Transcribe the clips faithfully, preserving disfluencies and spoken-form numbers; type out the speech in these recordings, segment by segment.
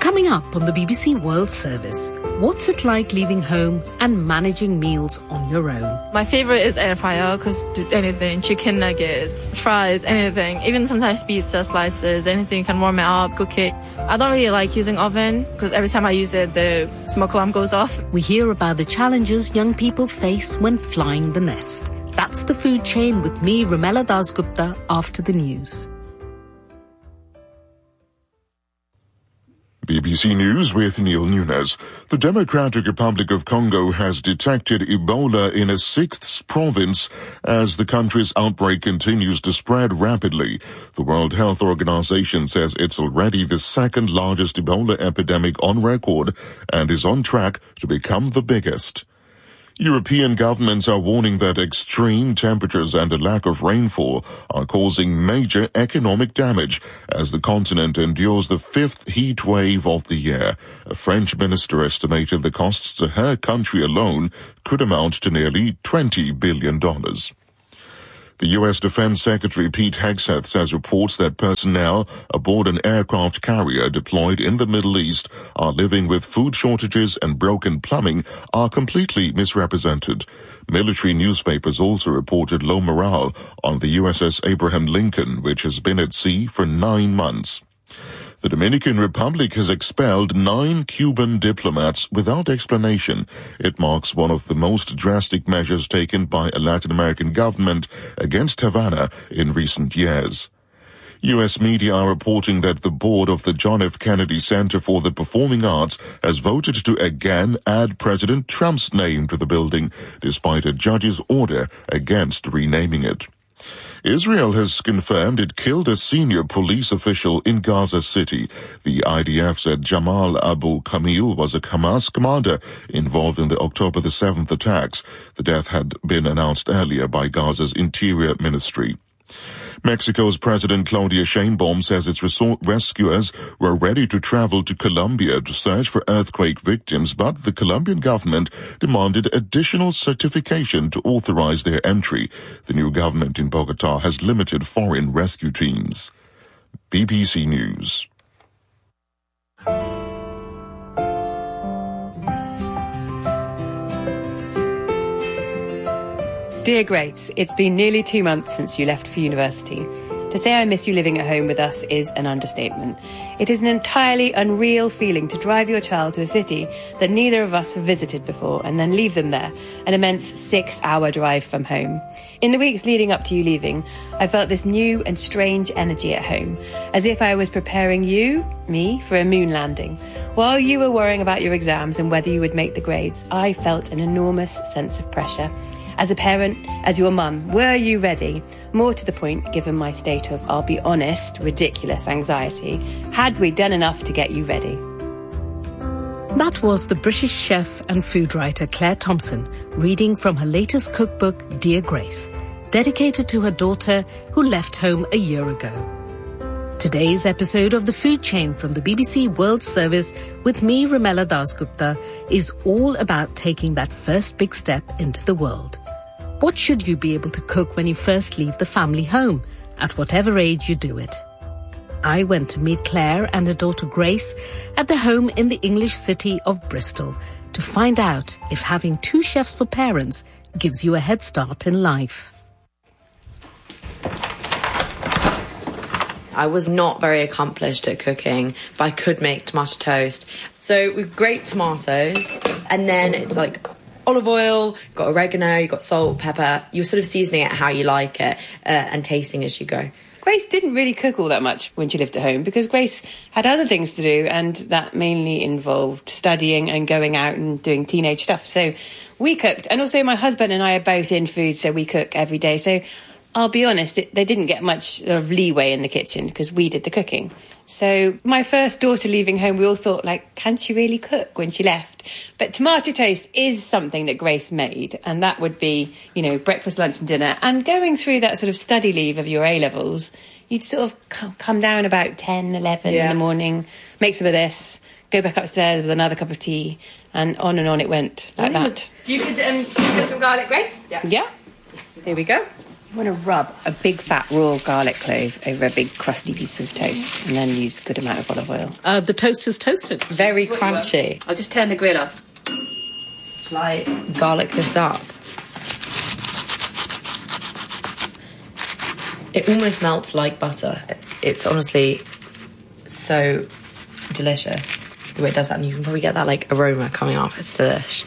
Coming up on the B B C World Service, what's it like leaving home and managing meals on your own? My favorite is air fryer because anything, chicken nuggets, fries, anything, even sometimes pizza slices, anything can warm it up, cook it. I don't really like using oven because every time I use it, the smoke alarm goes off. We hear about the challenges young people face when flying the nest. That's The Food Chain with me, Rumela Dasgupta, after the news. B B C News with Neil Nunes. The Democratic Republic of Congo has detected Ebola in a sixth province as the country's outbreak continues to spread rapidly. The World Health Organization says it's already the second largest Ebola epidemic on record and is on track to become the biggest. European governments are warning that extreme temperatures and a lack of rainfall are causing major economic damage as the continent endures the fifth heat wave of the year. A French minister estimated the costs to her country alone could amount to nearly twenty billion dollars. The U S Defense Secretary Pete Hegseth says reports that personnel aboard an aircraft carrier deployed in the Middle East are living with food shortages and broken plumbing are completely misrepresented. Military newspapers also reported low morale on the U S S Abraham Lincoln, which has been at sea for nine months. The Dominican Republic has expelled nine Cuban diplomats without explanation. It marks one of the most drastic measures taken by a Latin American government against Havana in recent years. U S media are reporting that the board of the John F. Kennedy Center for the Performing Arts has voted to again add President Trump's name to the building, despite a judge's order against renaming it. Israel has confirmed it killed a senior police official in Gaza City. The I D F said Jamal Abu Kamil was a Hamas commander involved in the October the seventh attacks. The death had been announced earlier by Gaza's Interior Ministry. Mexico's President Claudia Sheinbaum says its rescuers were ready to travel to Colombia to search for earthquake victims, but the Colombian government demanded additional certification to authorize their entry. The new government in Bogotá has limited foreign rescue teams. B B C News. Dear Grace, it's been nearly two months since you left for university. To say I miss you living at home with us is an understatement. It is an entirely unreal feeling to drive your child to a city that neither of us have visited before and then leave them there, an immense six-hour drive from home. In the weeks leading up to you leaving, I felt this new and strange energy at home, as if I was preparing you, me, for a moon landing. While you were worrying about your exams and whether you would make the grades, I felt an enormous sense of pressure. As a parent, as your mum, were you ready? More to the point, given my state of, I'll be honest, ridiculous anxiety, had we done enough to get you ready? That was the British chef and food writer Claire Thompson reading from her latest cookbook, Dear Grace, dedicated to her daughter who left home a year ago. Today's episode of The Food Chain from the B B C World Service with me, Rumela Dasgupta, is all about taking that first big step into the world. What should you be able to cook when you first leave the family home, at whatever age you do it? I went to meet Claire and her daughter Grace at the home in the English city of Bristol to find out if having two chefs for parents gives you a head start in life. I was not very accomplished at cooking, but I could make tomato toast. So we grate tomatoes, and then it's like olive oil, you've got oregano, you've got salt, pepper. You're sort of seasoning it how you like it uh, and tasting as you go. Grace didn't really cook all that much when she lived at home because Grace had other things to do, and that mainly involved studying and going out and doing teenage stuff. So we cooked, and also my husband and I are both in food, so we cook every day. So I'll be honest, it, they didn't get much of leeway in the kitchen because we did the cooking. So my first daughter leaving home, we all thought, like, can she really cook when she left? But tomato toast is something that Grace made, and that would be, you know, breakfast, lunch and dinner. And going through that sort of study leave of your A-levels, you'd sort of come down about ten, eleven yeah. in the morning, make some of this, go back upstairs with another cup of tea, and on and on it went like that. You could um, get some garlic, Grace? Yeah. Yeah. Here we go. I'm going to rub a big fat raw garlic clove over a big crusty piece of toast and then use a good amount of olive oil. Uh, the toast is toasted. Very crunchy. I'll just turn the grill off. Shall I garlic this up? It almost melts like butter. It's honestly so delicious the way it does that, and you can probably get that like aroma coming off. It's delish.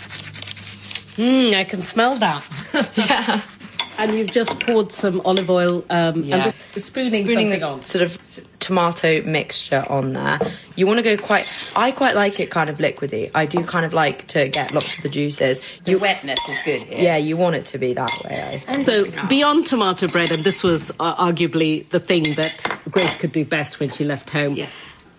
Mmm, I can smell that. Yeah. And you've just poured some olive oil um, Yeah. and the spooning, Spooning something the on. sort of tomato mixture on there. You want to go quite... I quite like it kind of liquidy. I do kind of like to get lots of the juices. The wetness is good here. Yeah, you want it to be that way, I think. So, beyond tomato bread, and this was uh, arguably the thing that Grace could do best when she left home. Yes.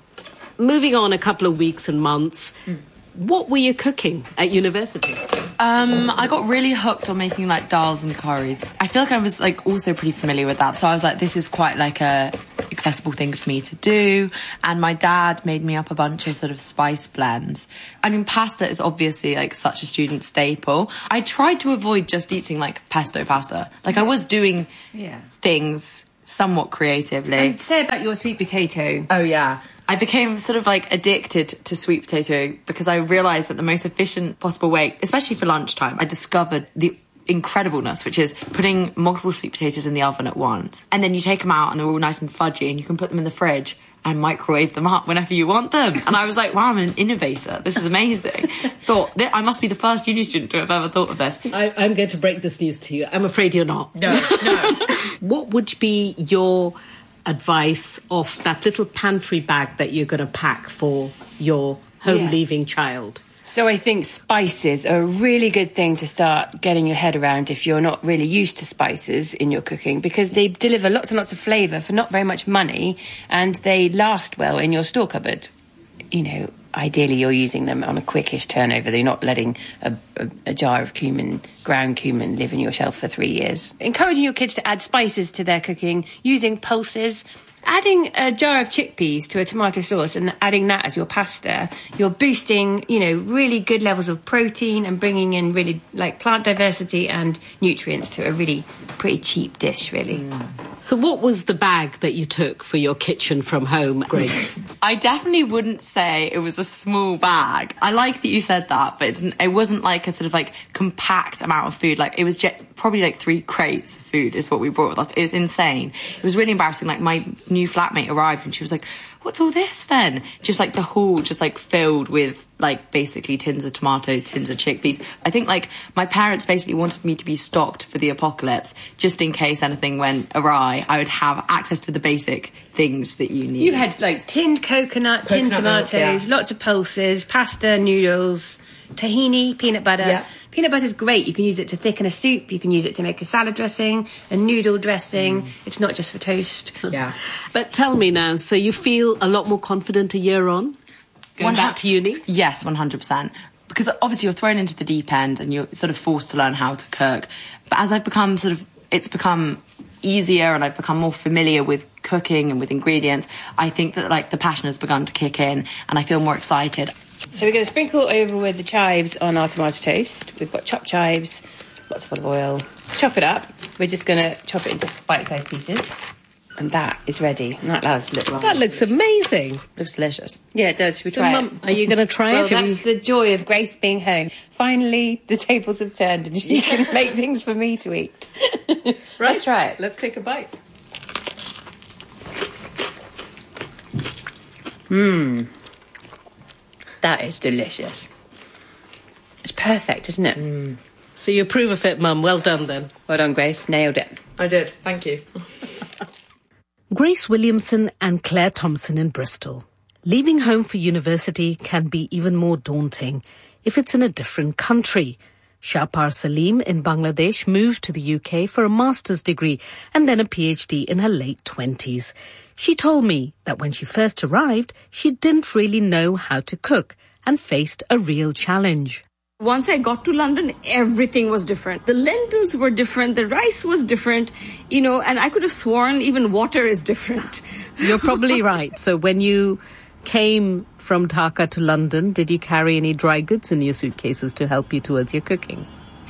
Moving on a couple of weeks and months, mm. what were you cooking at university? Um, I got really hooked on making like dals and curries. I feel like I was like also pretty familiar with that, so I was like, this is quite like a accessible thing for me to do. And my dad made me up a bunch of sort of spice blends. I mean, pasta is obviously like such a student staple. I tried to avoid just eating like pesto pasta. Like I was doing yeah. things somewhat creatively. And say about your sweet potato. Oh yeah. I became sort of like addicted to sweet potato because I realised that the most efficient possible way, especially for lunchtime, I discovered the incredibleness, which is putting multiple sweet potatoes in the oven at once. And then you take them out and they're all nice and fudgy and you can put them in the fridge and microwave them up whenever you want them. And I was like, wow, I'm an innovator. This is amazing. Thought, I must be the first uni student to have ever thought of this. I, I'm going to break this news to you. I'm afraid you're not. No, no. What would be your advice of that little pantry bag that you're going to pack for your home-leaving yeah. child? So I think spices are a really good thing to start getting your head around if you're not really used to spices in your cooking, because they deliver lots and lots of flavour for not very much money and they last well in your store cupboard. You know, ideally you're using them on a quickish turnover. You're not letting a, a, a jar of cumin, ground cumin, live in your shelf for three years. Encouraging your kids to add spices to their cooking, using pulses. Adding a jar of chickpeas to a tomato sauce and adding that as your pasta, you're boosting, you know, really good levels of protein and bringing in really, like, plant diversity and nutrients to a really pretty cheap dish, really. Mm. So what was the bag that you took for your kitchen from home, Grace? I definitely wouldn't say it was a small bag. I like that you said that, but it's, it wasn't like a sort of like compact amount of food. Like it was je- probably like three crates of food is what we brought with us. It was insane. It was really embarrassing. Like my new flatmate arrived and she was like, what's all this then? Just like the hall just like filled with like basically tins of tomatoes, tins of chickpeas. I think like my parents basically wanted me to be stocked for the apocalypse just in case anything went awry. I would have access to the basic things that you need. You had like tinned coconut, coconut tinned tomatoes, milk, yeah. lots of pulses, pasta, noodles, tahini, peanut butter. Yeah. Peanut butter is great. You can use it to thicken a soup. You can use it to make a salad dressing, a noodle dressing. Mm. It's not just for toast. Yeah. But tell me now, so you feel a lot more confident a year on? Going back to uni? Yes, one hundred percent. Because obviously you're thrown into the deep end and you're sort of forced to learn how to cook. But as I've become sort of, it's become easier and I've become more familiar with cooking and with ingredients, I think that like the passion has begun to kick in and I feel more excited. So we're going to sprinkle over with the chives on our tomato toast. We've got chopped chives, lots of olive oil. Chop it up. We're just going to chop it into bite-sized pieces. And that is ready. And that allows a little. That looks amazing. Looks delicious. Yeah, it does. Should we so try Mum, it? Are you going to try well, it? That's we... the joy of Grace being home. Finally, the tables have turned and she can make things for me to eat. Right. Let's try it. Let's take a bite. Mmm. That is delicious. It's perfect, isn't it? Mm. So you approve of it, Mum. Well done, then. Well done, Grace. Nailed it. I did. Thank you. Grace Williamson and Claire Thompson in Bristol. Leaving home for university can be even more daunting if it's in a different country. Shahpar Salim in Bangladesh moved to the U K for a master's degree and then a PhD in her late twenties. She told me that when she first arrived, she didn't really know how to cook and faced a real challenge. Once I got to London, everything was different. The lentils were different, the rice was different, you know, and I could have sworn even water is different. You're probably right. So when you came from Dhaka to London, did you carry any dry goods in your suitcases to help you towards your cooking?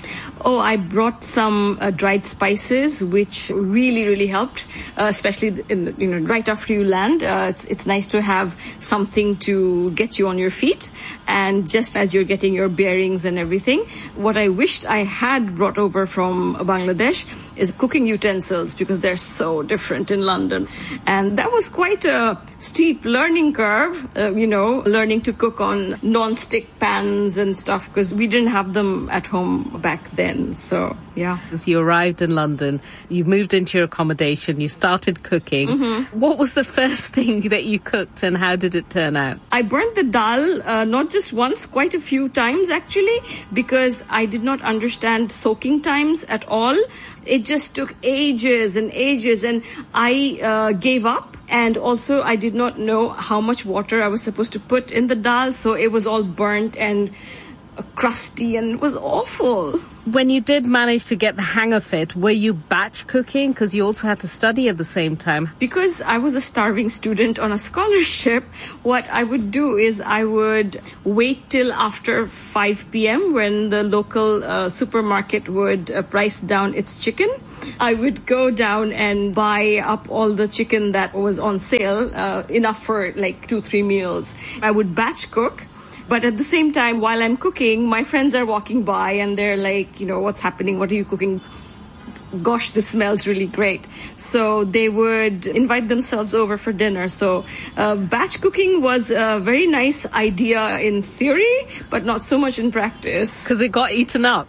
Oh, I brought some uh, dried spices, which really, really helped, uh, especially in, you know, right after you land. Uh, it's it's nice to have something to get you on your feet, and just as you're getting your bearings and everything. What I wished I had brought over from Bangladesh is cooking utensils, because they're so different in London. And that was quite a steep learning curve, uh, you know, learning to cook on non-stick pans and stuff, because we didn't have them at home back then. So, yeah. As you arrived in London, you moved into your accommodation, you started cooking. Mm-hmm. What was the first thing that you cooked, and how did it turn out? I burnt the dal, uh, not just once, quite a few times actually, because I did not understand soaking times at all. It just took ages and ages, and I uh, gave up. And also, I did not know how much water I was supposed to put in the dal, so it was all burnt and uh, crusty, and it was awful. When you did manage to get the hang of it, were you batch cooking? Because you also had to study at the same time. Because I was a starving student on a scholarship, what I would do is I would wait till after five p.m. when the local uh, supermarket would uh, price down its chicken. I would go down and buy up all the chicken that was on sale, uh, enough for like two, three meals. I would batch cook. But at the same time, while I'm cooking, my friends are walking by and they're like, you know, what's happening? What are you cooking? Gosh, this smells really great. So they would invite themselves over for dinner. So uh, batch cooking was a very nice idea in theory, but not so much in practice. Because it got eaten up.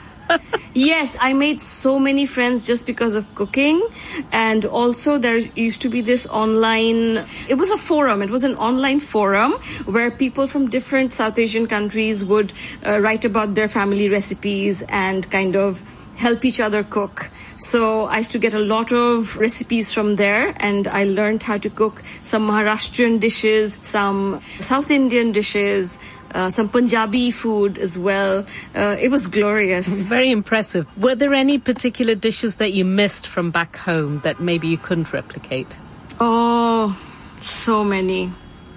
Yes, I made so many friends just because of cooking. And also there used to be this online, it was a forum, it was an online forum where people from different South Asian countries would uh, write about their family recipes and kind of help each other cook. So I used to get a lot of recipes from there, and I learned how to cook some Maharashtrian dishes, some South Indian dishes, Uh, some Punjabi food as well. Uh, it was glorious. Very impressive. Were there any particular dishes that you missed from back home that maybe you couldn't replicate? Oh, so many.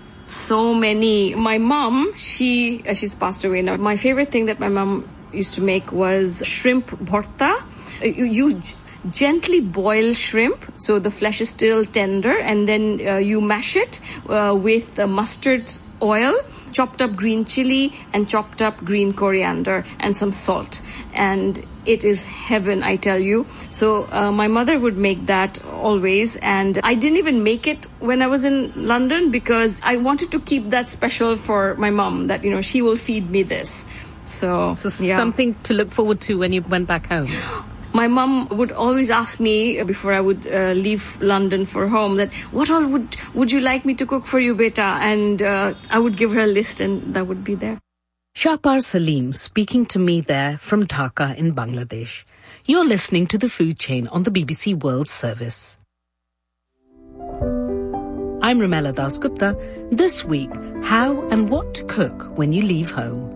So many. My mom, she, uh, she's passed away now. My favorite thing that my mom used to make was shrimp bharta. Uh, you, you g- gently boil shrimp so the flesh is still tender, and then uh, you mash it uh, with uh, mustard oil, chopped up green chili, and chopped up green coriander, and some salt. And it is heaven, I tell you. So uh, my mother would make that always, and I didn't even make it when I was in London because I wanted to keep that special for my mom, that, you know, she will feed me this. So, so yeah. Something to look forward to when you went back home. My mum would always ask me before I would uh, leave London for home that, what all would would you like me to cook for you, beta? And uh, I would give her a list, and that would be there. Shahpar Salim speaking to me there from Dhaka in Bangladesh. You're listening to The Food Chain on the B B C World Service. I'm Ramela Dasgupta. This week, how and what to cook when you leave home.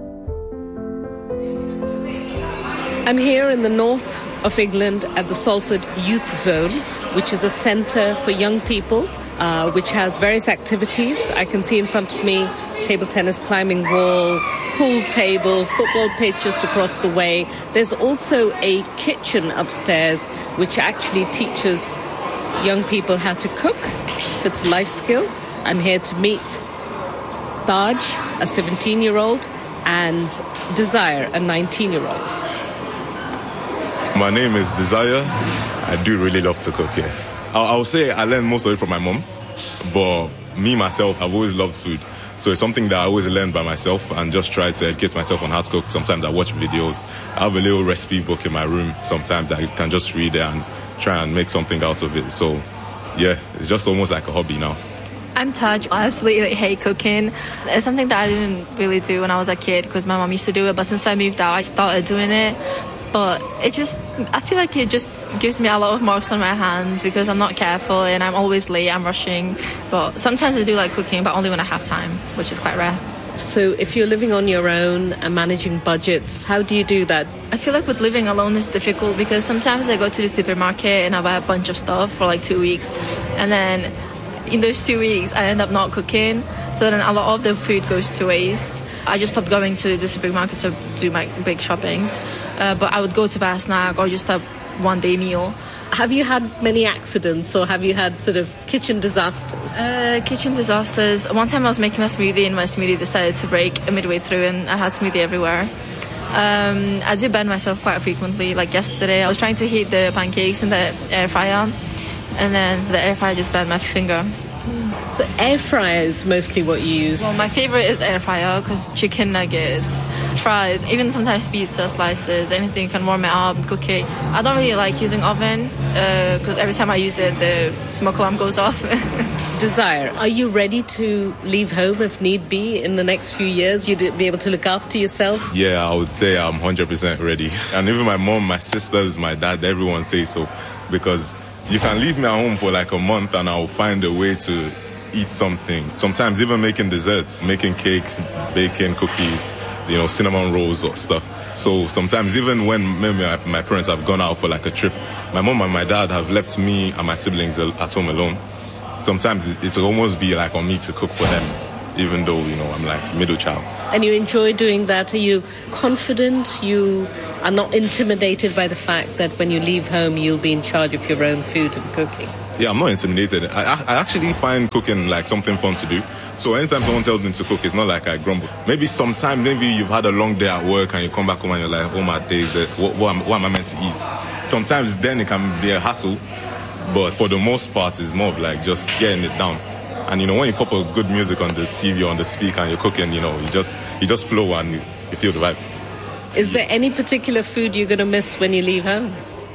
I'm here in the north of England at the Salford Youth Zone, which is a centre for young people, uh, which has various activities. I can see in front of me table tennis, climbing wall, pool table, football pitch just across the way. There's also a kitchen upstairs, which actually teaches young people how to cook. It's a life skill. I'm here to meet Taj, a seventeen-year-old, and Desire, a nineteen-year-old. My name is Desire. I do really love to cook, yeah. I would say I learned most of it from my mom, but me, myself, I've always loved food. So it's something that I always learn by myself and just try to educate myself on how to cook. Sometimes I watch videos. I have a little recipe book in my room. Sometimes I can just read it and try and make something out of it. So, yeah, it's just almost like a hobby now. I'm Taj. I absolutely hate cooking. It's something that I didn't really do when I was a kid because my mom used to do it. But since I moved out, I started doing it. But it just, I feel like it just gives me a lot of marks on my hands because I'm not careful and I'm always late, I'm rushing. But sometimes I do like cooking, but only when I have time, which is quite rare. So if you're living on your own and managing budgets, how do you do that? I feel like with living alone it's difficult because sometimes I go to the supermarket and I buy a bunch of stuff for like two weeks. And then in those two weeks, I end up not cooking. So then a lot of the food goes to waste. I just stopped going to the supermarket to do my big shoppings. uh, but I would go to buy a snack or just a one-day meal. Have you had many accidents or have you had sort of kitchen disasters? Uh, kitchen disasters. One time I was making a smoothie and my smoothie decided to break midway through and I had smoothie everywhere. Um, I do burn myself quite frequently. Like yesterday, I was trying to heat the pancakes in the air fryer and then the air fryer just burned my finger. So air fryer is mostly what you use? Well, my favorite is air fryer because chicken nuggets, fries, even sometimes pizza slices, anything you can warm it up, cook it. I don't really like using oven because uh, every time I use it, the smoke alarm goes off. Desire, are you ready to leave home if need be in the next few years? You'd be able to look after yourself? Yeah, I would say I'm one hundred percent ready. And even my mom, my sisters, my dad, everyone says so because you can leave me at home for like a month and I'll find a way to eat something. Sometimes even making desserts, making cakes, baking cookies, you know, cinnamon rolls or stuff. So sometimes even when maybe my parents have gone out for like a trip, my mom and my dad have left me and my siblings at home alone. Sometimes it's almost be like on me to cook for them, even though, you know, I'm like middle child. And you enjoy doing that? Are you confident? You are not intimidated by the fact that when you leave home, you'll be in charge of your own food and cooking? Yeah, I'm not intimidated. I, I actually find cooking like something fun to do. So anytime someone tells me to cook, it's not like I grumble. Maybe sometime, maybe you've had a long day at work and you come back home and you're like, oh my days, what, what, am, what am I meant to eat? Sometimes then it can be a hassle. But for the most part, it's more of like just getting it down. And, you know, when you pop a good music on the T V or on the speaker and you're cooking, you know, you just you just flow and you, you feel the vibe. Is there any particular food you're going to miss when you leave home?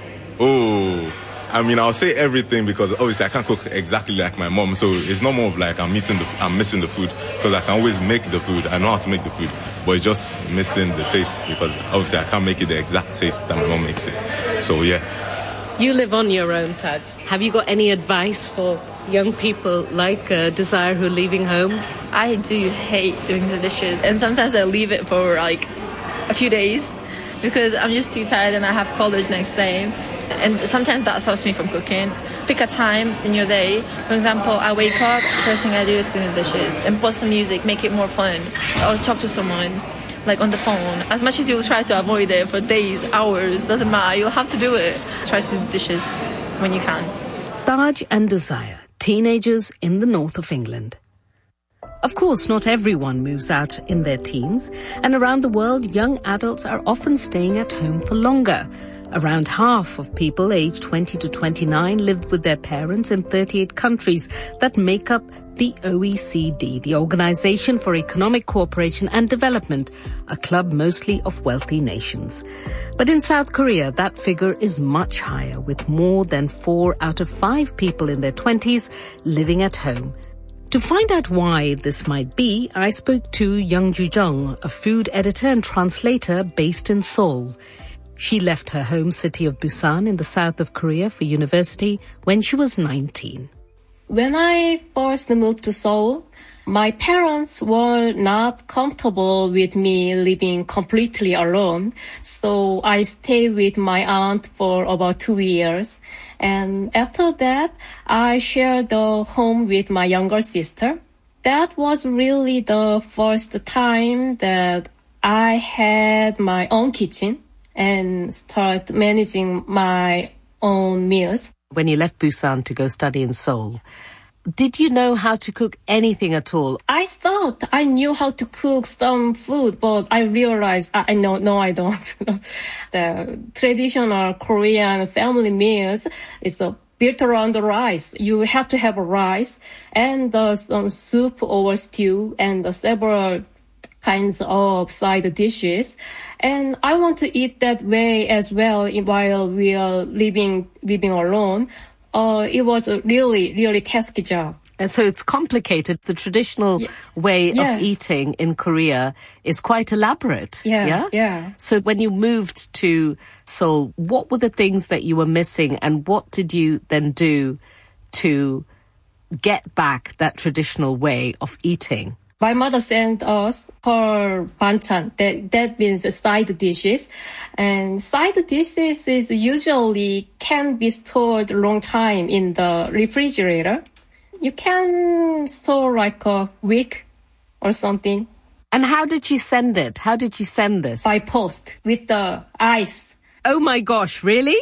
Oh, I mean, I'll say everything because obviously I can't cook exactly like my mom. So it's not more of like I'm missing the, I'm missing the food because I can always make the food. I know how to make the food, but it's just missing the taste because obviously I can't make it the exact taste that my mom makes it. So, yeah. You live on your own, Taj. Have you got any advice for young people like uh, Desire who are leaving home? I do hate doing the dishes and sometimes I leave it for like a few days because I'm just too tired and I have college next day and sometimes that stops me from cooking. Pick a time in your day. For example, I wake up, first thing I do is clean the dishes and put some music, make it more fun, or talk to someone like on the phone. As much as you'll try to avoid it for days, hours, doesn't matter, you'll have to do it. Try to do the dishes when you can. Taj and Desire, teenagers in the north of England. Of course, not everyone moves out in their teens, and around the world, young adults are often staying at home for longer. Around half of people aged twenty to twenty-nine lived with their parents in thirty-eight countries that make up the O E C D, the Organization for Economic Cooperation and Development, a club mostly of wealthy nations. But in South Korea, that figure is much higher, with more than four out of five people in their twenties living at home. To find out why this might be, I spoke to Young Ju-jung, a food editor and translator based in Seoul. She left her home city of Busan in the south of Korea for university when she was nineteen. When I first moved to Seoul, my parents were not comfortable with me living completely alone. So I stayed with my aunt for about two years. And after that, I shared the home with my younger sister. That was really the first time that I had my own kitchen and start managing my own meals. When you left Busan to go study in Seoul, did you know how to cook anything at all? I thought I knew how to cook some food, but I realized I know, no, I don't. The traditional Korean family meals is uh, built around the rice. You have to have a rice and uh, some soup or stew and uh, several kinds of side dishes. And I want to eat that way as well while we are living, living alone. Uh, it was a really, really tasky job. And so it's complicated. The traditional yeah. way yes. of eating in Korea is quite elaborate. Yeah, yeah, yeah. So when you moved to Seoul, what were the things that you were missing and what did you then do to get back that traditional way of eating? My mother sent us her banchan. That, that means side dishes. And side dishes is usually can be stored a long time in the refrigerator. You can store like a week or something. And how did you send it? How did you send this? By post with the ice. Oh my gosh, really?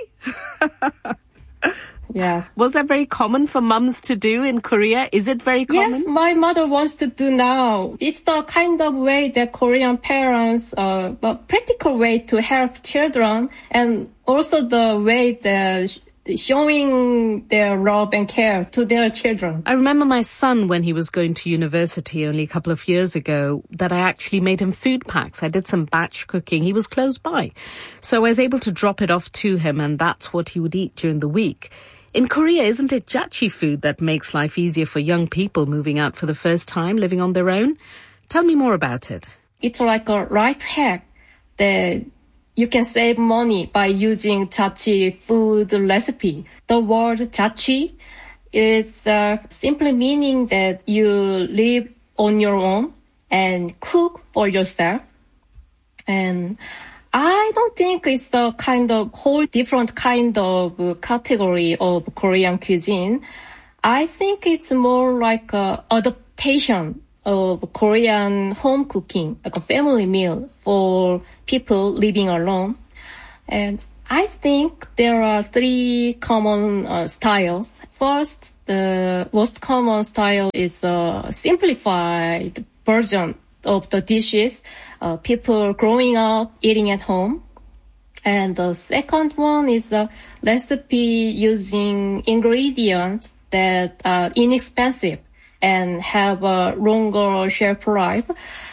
Yes. Was that very common for mums to do in Korea? Is it very common? Yes, my mother wants to do now. It's the kind of way that Korean parents, uh, a practical way to help children, and also the way that showing their love and care to their children. I remember my son, when he was going to university only a couple of years ago, that I actually made him food packs. I did some batch cooking. He was close by. So I was able to drop it off to him, and that's what he would eat during the week. In Korea, isn't it jachi food that makes life easier for young people moving out for the first time, living on their own? Tell me more about it. It's like a life hack that you can save money by using jachi food recipe. The word jachi is uh, simply meaning that you live on your own and cook for yourself. And I don't think it's the kind of whole different kind of category of Korean cuisine. I think it's more like a adaptation of Korean home cooking, like a family meal for people living alone. And I think there are three common uh, styles. First, the most common style is a simplified version of the dishes uh, people growing up eating at home. And the second one is a recipe using ingredients that are inexpensive and have a longer shelf life,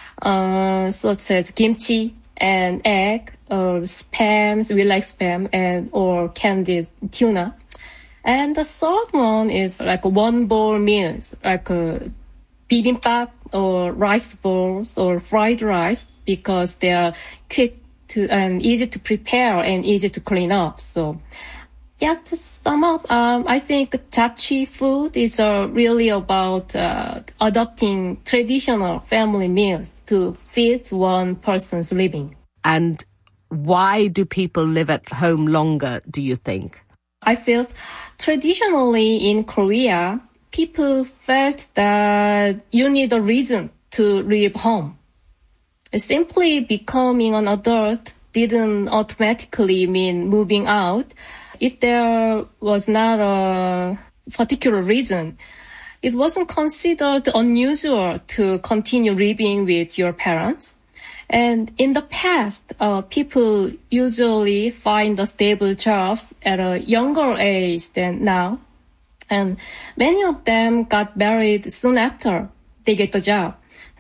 uh, such as kimchi and egg, or spam, we like spam, and or candied tuna. And the third one is like one bowl meals, like a bibimbap or rice balls or fried rice, because they are quick to and easy to prepare and easy to clean up. So, yeah, to sum up, um, I think jachi food is uh, really about uh, adopting traditional family meals to fit one person's living. And why do people live at home longer, do you think? I feel traditionally in Korea, people felt that you need a reason to leave home. Simply becoming an adult didn't automatically mean moving out. If there was not a particular reason, it wasn't considered unusual to continue living with your parents. And in the past, uh, people usually find a stable jobs at a younger age than now. And many of them got married soon after they get the job.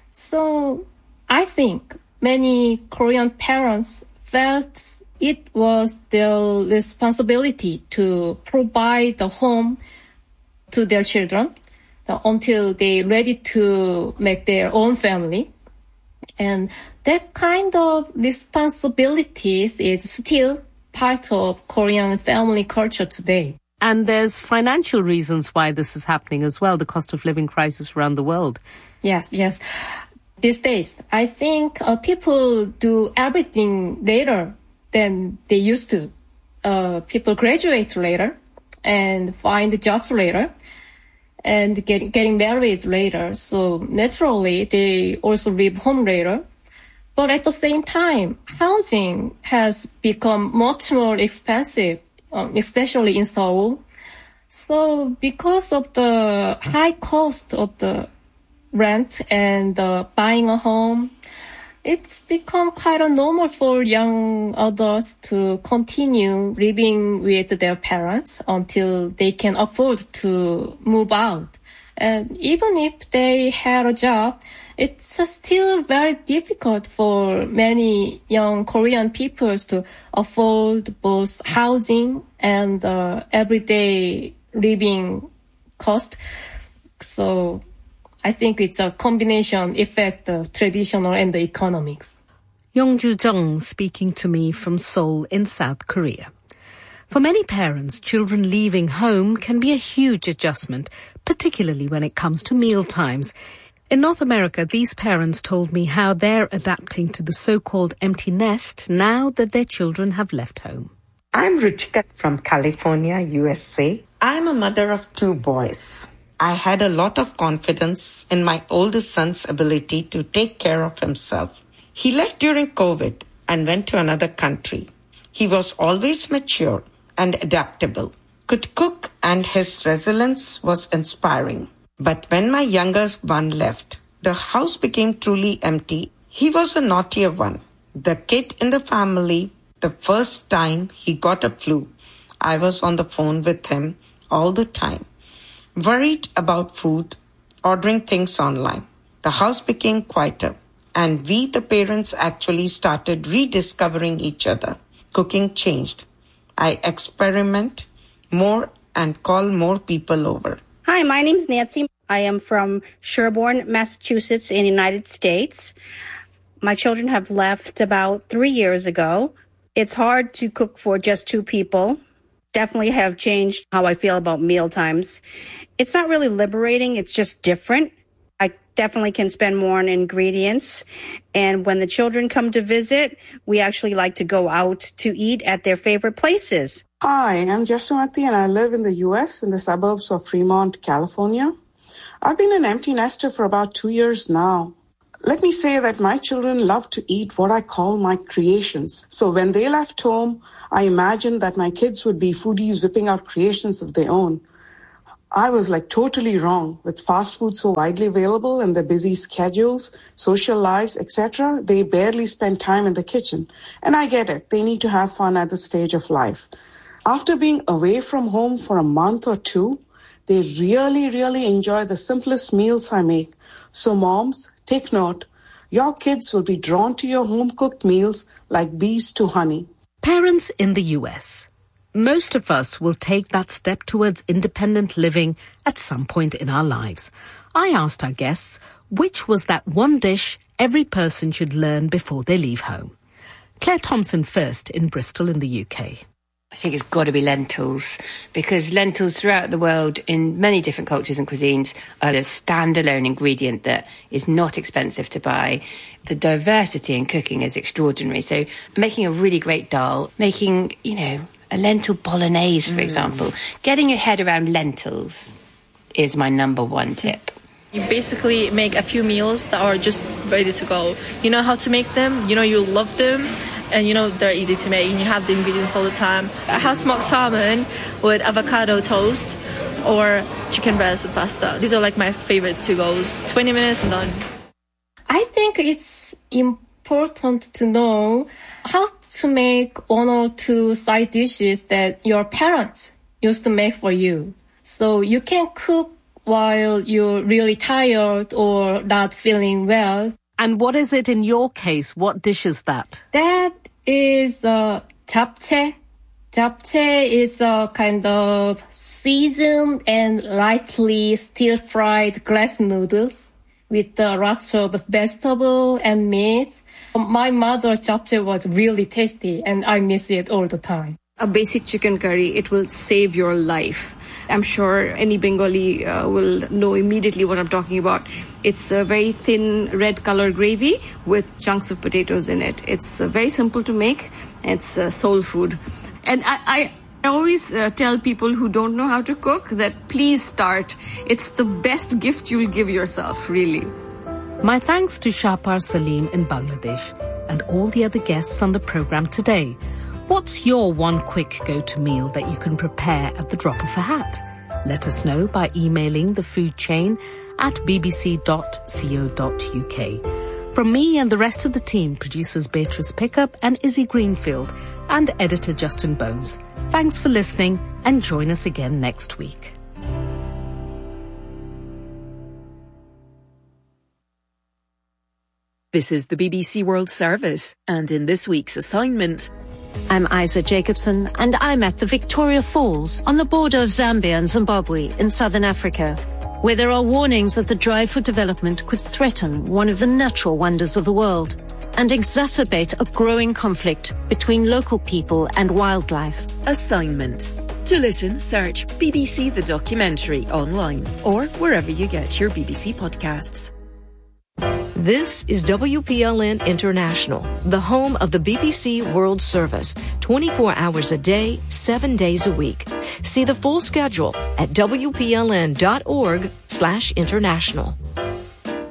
So I think many Korean parents felt it was their responsibility to provide a home to their children until they're ready to make their own family. And that kind of responsibilities is still part of Korean family culture today. And there's financial reasons why this is happening as well, the cost of living crisis around the world. Yes, yes. These days, I think uh, people do everything later than they used to. Uh, people graduate later and find jobs later and get, getting married later. So naturally, they also leave home later. But at the same time, housing has become much more expensive, um, especially in Seoul. So because of the high cost of the rent and uh, buying a home, it's become kind of normal for young adults to continue living with their parents until they can afford to move out. And even if they had a job, it's still very difficult for many young Korean people to afford both housing and uh, everyday living cost. So I think it's a combination effect of traditional and the economics. Yongju Jung speaking to me from Seoul in South Korea. For many parents, children leaving home can be a huge adjustment, particularly when it comes to meal times. In North America, these parents told me how they're adapting to the so-called empty nest now that their children have left home. I'm Ruchika from California, U S A. I'm a mother of two boys. I had a lot of confidence in my oldest son's ability to take care of himself. He left during COVID and went to another country. He was always mature and adaptable, could cook, and his resilience was inspiring. But when my youngest one left, the house became truly empty. He was a naughtier one, the kid in the family. The first time he got a flu, I was on the phone with him all the time, worried about food, ordering things online. The house became quieter, and we, the parents, actually started rediscovering each other. Cooking changed. I experiment more and call more people over. Hi, my name's Nancy. I am from Sherborne, Massachusetts in the United States. My children have left about three years ago. It's hard to cook for just two people. Definitely have changed how I feel about meal times. It's not really liberating. It's just different. I definitely can spend more on ingredients. And when the children come to visit, we actually like to go out to eat at their favorite places. Hi, I'm Jaswati and I live in the U S in the suburbs of Fremont, California. I've been an empty nester for about two years now. Let me say that my children love to eat what I call my creations. So when they left home, I imagined that my kids would be foodies whipping out creations of their own. I was like totally wrong. With fast food so widely available and their busy schedules, social lives, et cetera, they barely spend time in the kitchen. And I get it. They need to have fun at this stage of life. After being away from home for a month or two, they really, really enjoy the simplest meals I make. So moms, take note. Your kids will be drawn to your home-cooked meals like bees to honey. Parents in the U S. Most of us will take that step towards independent living at some point in our lives. I asked our guests which was that one dish every person should learn before they leave home. Claire Thompson first in Bristol in the U K. I think it's got to be lentils, because lentils throughout the world in many different cultures and cuisines are a standalone ingredient that is not expensive to buy. The diversity in cooking is extraordinary. So making a really great dal, making, you know, a lentil bolognese, for mm. example, getting your head around lentils is my number one tip. You basically make a few meals that are just ready to go. You know how to make them, you know you love them, and you know they're easy to make, and you have the ingredients all the time. A house-smoked salmon with avocado toast or chicken breast with pasta. These are like my favorite to-goes. twenty minutes and done. I think it's important to know how to make one or two side dishes that your parents used to make for you. So you can cook while you're really tired or not feeling well. And what is it in your case? What dish is that? That is uh, japchae. Japchae is a kind of seasoned and lightly stir-fried glass noodles with uh, lots of vegetable and meats. My mother's japchae was really tasty, and I miss it all the time. A basic chicken curry, it will save your life. I'm sure any Bengali uh, will know immediately what I'm talking about. It's a very thin red color gravy with chunks of potatoes in it. It's uh, very simple to make. It's uh, soul food. And I, I, I always uh, tell people who don't know how to cook that please start. It's the best gift you'll give yourself, really. My thanks to Shahpar Salim in Bangladesh and all the other guests on the program today. What's your one quick go-to meal that you can prepare at the drop of a hat? Let us know by emailing the food chain at b b c dot co dot u k. From me and the rest of the team, producers Beatrice Pickup and Izzy Greenfield, and editor Justin Bones, thanks for listening and join us again next week. This is the B B C World Service, and in this week's assignment... I'm Isa Jacobson, and I'm at the Victoria Falls on the border of Zambia and Zimbabwe in southern Africa, where there are warnings that the drive for development could threaten one of the natural wonders of the world and exacerbate a growing conflict between local people and wildlife. Assignment. To listen, search B B C The Documentary online or wherever you get your B B C podcasts. This is W P L N International, the home of the B B C World Service, twenty-four hours a day, seven days a week. See the full schedule at W P L N dot org slash international.